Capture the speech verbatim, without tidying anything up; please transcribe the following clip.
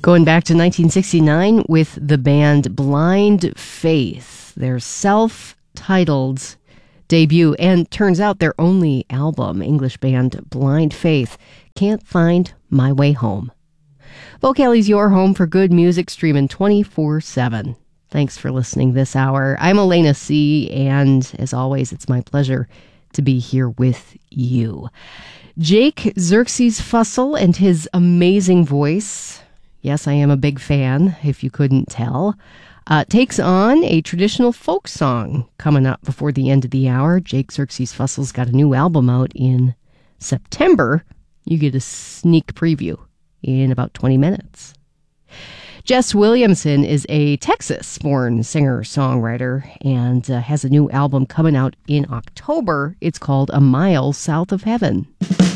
Going back to nineteen sixty-nine with the band Blind Faith, their self-titled debut, and turns out their only album, English band Blind Faith, Can't Find My Way Home. Vocali's your home for good music, streaming twenty-four seven. Thanks for listening this hour. I'm Elena C., and as always, it's my pleasure to be here with you. Jake Xerxes Fussell and his amazing voice, yes, I am a big fan, if you couldn't tell, uh, takes on a traditional folk song coming up before the end of the hour. Jake Xerxes Fussell's got a new album out in September. You get a sneak preview in about twenty minutes. Jess Williamson is a Texas-born singer-songwriter and uh, has a new album coming out in October. It's called A Mile South of Heaven.